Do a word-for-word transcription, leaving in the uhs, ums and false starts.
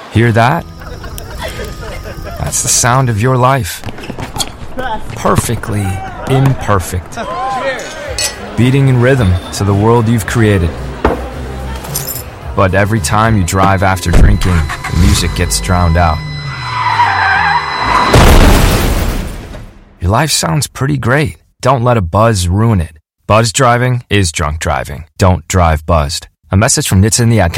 Hear that? That's the sound of your life. Perfectly imperfect. Beating in rhythm to the world you've created. But every time you drive after drinking, the music gets drowned out. Your life sounds pretty great. Don't let a buzz ruin it. Buzz driving is drunk driving. Don't drive buzzed. A message from Nitsa and the Ad Council.